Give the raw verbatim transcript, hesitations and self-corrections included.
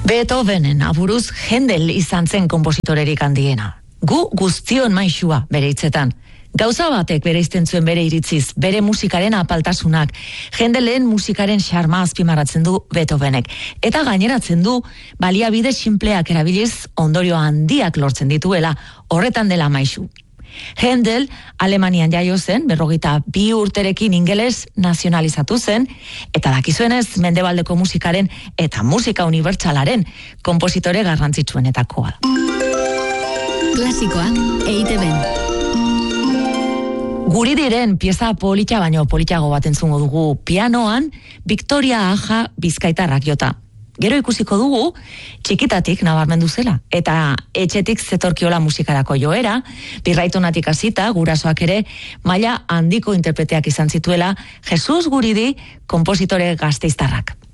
Beethovenen aburuz Händel izan zen konpositorerik handiena. Gu guztion maisua bere hitzetan. Gauza batek bereizten zuen bere iritziz, bere musikaren apaltasunak. Händelen musikaren xarma azpimarratzen du Beethovenek. Eta gaineratzen du, baliabide sinpleak erabiliz ondorio handiak lortzen dituela, horretan dela maisu. Händel, Alemanian jaio zen, berrogeita bi urterekin ingeles nazionalizatu zen, eta dakizuenez mendebaldeko musikaren eta musika unibertsalaren konpositore garrantzitsuenetakoa. Klasikoak E I T B. Guri diren pieza polita baino politago bat entzungo dugu pianoan Victoria Aja bizkaitarrak jota. Gero ikusiko dugu txikitatik nabarmendu zela eta etxetik zetorkiola musikarako joera, birraitonatik hasita gurasoak ere maila handiko interpreteak izan zituela Jesus Guridi konpositore gasteiztarrak.